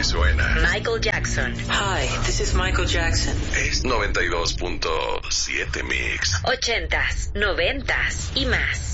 así suena. Michael Jackson. Hi, this is Michael Jackson. Es 92.7 Mix. 80s, 90s y más.